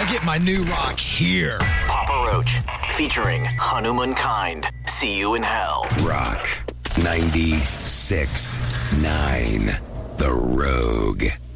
get my new rock here. Papa Roach, featuring Hanuman Kind. See you in hell. Rock 96.9. The Rogue.